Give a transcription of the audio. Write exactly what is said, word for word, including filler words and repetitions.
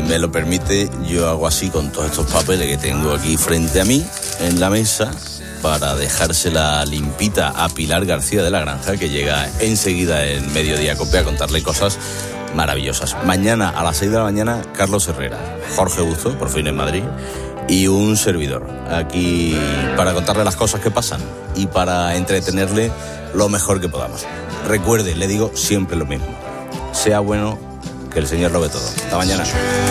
me lo permite, yo hago así con todos estos papeles que tengo aquí frente a mí, en la mesa, para dejársela limpita a Pilar García de la Granja, que llega enseguida en Mediodía Cope a contarle cosas maravillosas. Mañana a las seis de la mañana, Carlos Herrera, Jorge Busto, por fin en Madrid, y un servidor aquí para contarle las cosas que pasan y para entretenerle lo mejor que podamos. Recuerde, le digo siempre lo mismo: sea bueno, que el Señor lo ve todo. Hasta mañana.